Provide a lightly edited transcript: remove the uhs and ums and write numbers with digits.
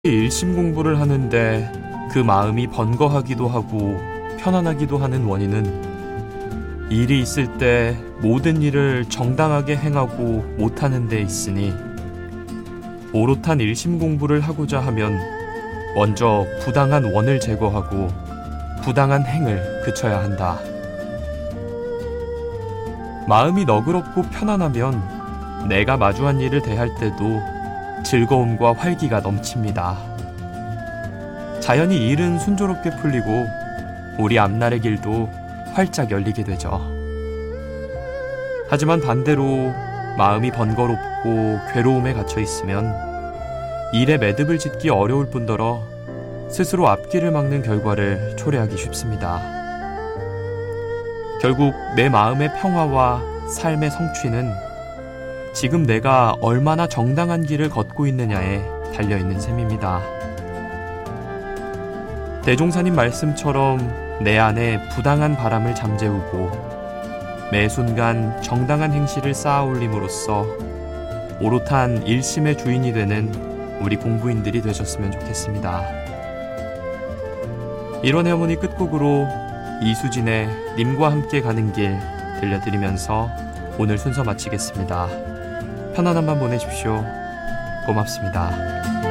일심 공부를 하는데 그 마음이 번거하기도 하고 편안하기도 하는 원인은 일이 있을 때 모든 일을 정당하게 행하고 못하는 데 있으니, 오롯한 일심 공부를 하고자 하면 먼저 부당한 원을 제거하고 부당한 행을 그쳐야 한다. 마음이 너그럽고 편안하면 내가 마주한 일을 대할 때도 즐거움과 활기가 넘칩니다. 자연히 일은 순조롭게 풀리고 우리 앞날의 길도 활짝 열리게 되죠. 하지만 반대로 마음이 번거롭고 괴로움에 갇혀 있으면 일에 매듭을 짓기 어려울 뿐더러 스스로 앞길을 막는 결과를 초래하기 쉽습니다. 결국 내 마음의 평화와 삶의 성취는 지금 내가 얼마나 정당한 길을 걷고 있느냐에 달려있는 셈입니다. 대종사님 말씀처럼 내 안에 부당한 바람을 잠재우고 매 순간 정당한 행실을 쌓아 올림으로써 오롯한 일심의 주인이 되는 우리 공부인들이 되셨으면 좋겠습니다. 이론의 어머니 끝곡으로 이수진의 님과 함께 가는 길 들려드리면서 오늘 순서 마치겠습니다. 편안한 밤 보내십시오. 고맙습니다.